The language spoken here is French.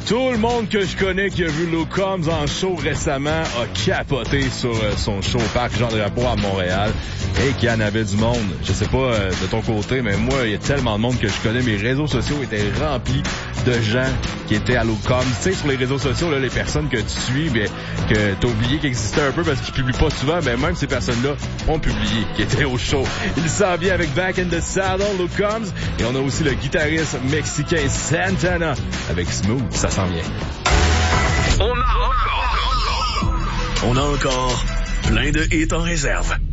Tout le monde que je connais qui a vu Luke Combs en show récemment a capoté sur son show au Parc Jean-Drapeau à Montréal et qu'il y en avait du monde. Je sais pas de ton côté, mais moi, il y a tellement de monde que je connais. Mes réseaux sociaux étaient remplis de gens qui étaient à Luke Combs. Tu sais, sur les réseaux sociaux, là, les personnes que tu suis, bien, que t'as oublié qu'ils existaient un peu parce qu'ils publient pas souvent, mais même ces personnes-là ont publié qui étaient au show. Il s'en vient avec Back in the Saddle, Luke Combs, et on a aussi le guitariste mexicain Santana avec Smooth. Ça s'en vient. On a encore plein de hits en réserve.